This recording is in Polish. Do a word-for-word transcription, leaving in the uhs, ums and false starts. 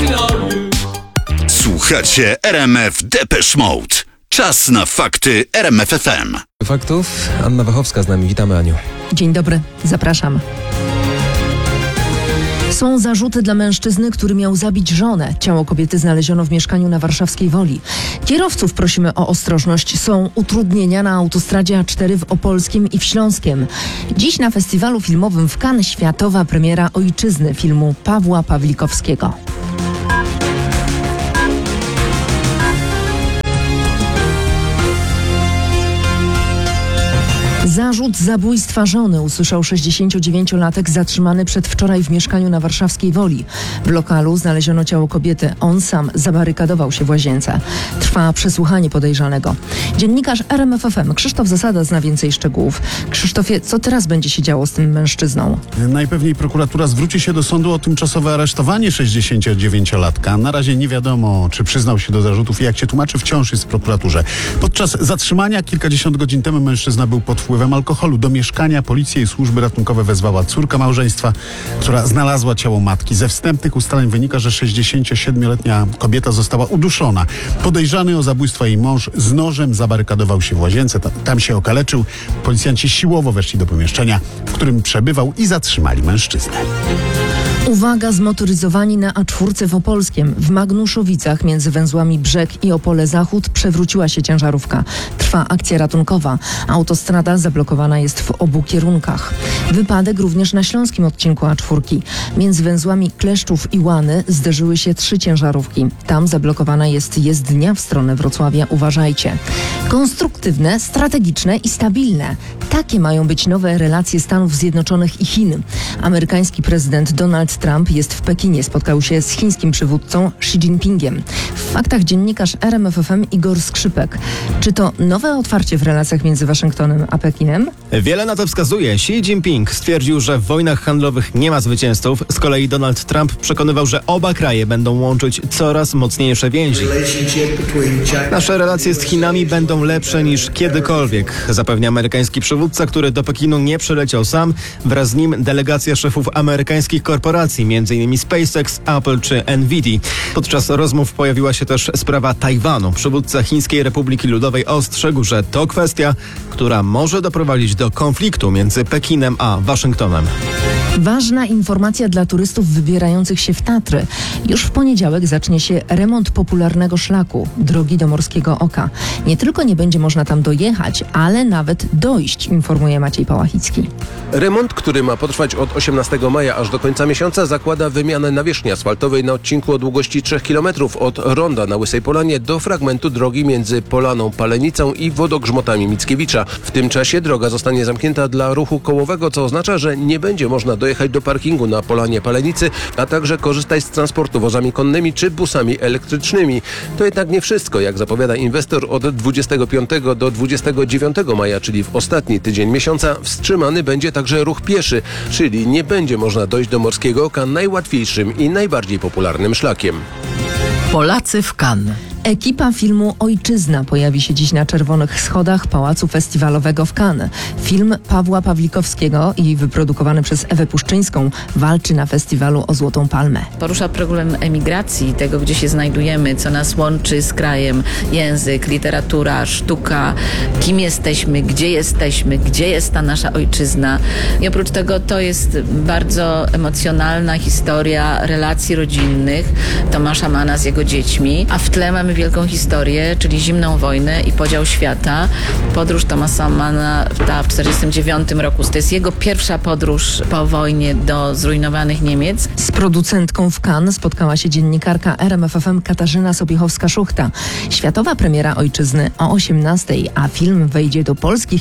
Słuchacie R M F Depeche Mode. Czas na fakty R M F F M. Faktów Anna Wachowska z nami. Witamy, Aniu. Dzień dobry, zapraszam. Są zarzuty dla mężczyzny, który miał zabić żonę. Ciało kobiety znaleziono w mieszkaniu na warszawskiej Woli. Kierowców prosimy o ostrożność. Są utrudnienia na autostradzie A cztery w Opolskiem i w Śląskiem. Dziś na festiwalu filmowym w Cannes światowa premiera Ojczyzny filmu Pawła Pawlikowskiego. Zarzut zabójstwa żony usłyszał sześćdziesięciodziewięciolatek zatrzymany przedwczoraj w mieszkaniu na warszawskiej Woli. W lokalu znaleziono ciało kobiety. On sam zabarykadował się w łazience. Trwa przesłuchanie podejrzanego. Dziennikarz R M F F M Krzysztof Zasada zna więcej szczegółów. Krzysztofie, co teraz będzie się działo z tym mężczyzną? Najpewniej prokuratura zwróci się do sądu o tymczasowe aresztowanie sześćdziesięciodziewięciolatka. Na razie nie wiadomo, czy przyznał się do zarzutów i jak się tłumaczy, wciąż jest w prokuraturze. Podczas zatrzymania kilkadziesiąt godzin temu mężczyzna był pod wpływem alkoholu. Do mieszkania policję i służby ratunkowe wezwała córka małżeństwa, która znalazła ciało matki. Ze wstępnych ustaleń wynika, że sześćdziesięciosiedmioletnia kobieta została uduszona. Podejrzany o zabójstwo jej mąż z nożem zabarykadował się w łazience. Tam się okaleczył. Policjanci siłowo weszli do pomieszczenia, w którym przebywał i zatrzymali mężczyznę. Uwaga, zmotoryzowani na A cztery w Opolskiem. W Magnuszowicach między węzłami Brzeg i Opole Zachód przewróciła się ciężarówka. Trwa akcja ratunkowa. Autostrada zablokowana jest w obu kierunkach. Wypadek również na śląskim odcinku A cztery. Między węzłami Kleszczów i Łany zderzyły się trzy ciężarówki. Tam zablokowana jest jezdnia w stronę Wrocławia. Uważajcie. Konstruktywne, strategiczne i stabilne. Takie mają być nowe relacje Stanów Zjednoczonych i Chin. Amerykański prezydent Donald Trump jest w Pekinie. Spotkał się z chińskim przywódcą Xi Jinpingiem. W faktach dziennikarz R M F F M Igor Skrzypek. Czy to nowe otwarcie w relacjach między Waszyngtonem a Pekinem? Wiele na to wskazuje. Xi Jinping stwierdził, że w wojnach handlowych nie ma zwycięzców. Z kolei Donald Trump przekonywał, że oba kraje będą łączyć coraz mocniejsze więzi. Nasze relacje z Chinami będą lepsze niż kiedykolwiek, zapewnia amerykański przywódca, który do Pekinu nie przyleciał sam. Wraz z nim delegacja szefów amerykańskich korporacji, między innymi SpaceX, Apple czy Nvidia. Podczas rozmów pojawiła się też sprawa Tajwanu. Przywódca Chińskiej Republiki Ludowej ostrzegł, że to kwestia, która może doprowadzić do konfliktu między Pekinem a Waszyngtonem. Ważna informacja dla turystów wybierających się w Tatry. Już w poniedziałek zacznie się remont popularnego szlaku, drogi do Morskiego Oka. Nie tylko nie będzie można tam dojechać, ale nawet dojść, informuje Maciej Pałachicki. Remont, który ma potrwać od osiemnastego maja aż do końca miesiąca, zakłada wymianę nawierzchni asfaltowej na odcinku o długości trzech kilometrów od ronda na Łysej Polanie do fragmentu drogi między Polaną Palenicą i Wodogrzmotami Mickiewicza. W tym czasie droga zostanie zamknięta dla ruchu kołowego, co oznacza, że nie będzie można dojechać do parkingu na Polanie Palenicy, a także korzystać z transportu wozami konnymi czy busami elektrycznymi. To jednak nie wszystko. Jak zapowiada inwestor, od dwudziestego piątego do dwudziestego dziewiątego maja, czyli w ostatni tydzień miesiąca, wstrzymany będzie także ruch pieszy, czyli nie będzie można dojść do Morskiego Oka najłatwiejszym i najbardziej popularnym szlakiem. Polacy w Cannes. Ekipa filmu Ojczyzna pojawi się dziś na czerwonych schodach Pałacu Festiwalowego w Cannes. Film Pawła Pawlikowskiego i wyprodukowany przez Ewę Puszczyńską walczy na festiwalu o Złotą Palmę. Porusza problem emigracji, tego gdzie się znajdujemy, co nas łączy z krajem, język, literatura, sztuka, kim jesteśmy, gdzie jesteśmy, gdzie jest ta nasza ojczyzna. I oprócz tego to jest bardzo emocjonalna historia relacji rodzinnych Tomasza Mana z jego dziećmi, a w tle mamy wielką historię, czyli zimną wojnę i podział świata. Podróż Thomasa Mana ta w tysiąc dziewięćset czterdziestym dziewiątym roku. To jest jego pierwsza podróż po wojnie do zrujnowanych Niemiec. Z producentką w Cannes spotkała się dziennikarka R M F F M Katarzyna Sobiechowska-Szuchta. Światowa premiera Ojczyzny o osiemnastej, a film wejdzie do polskich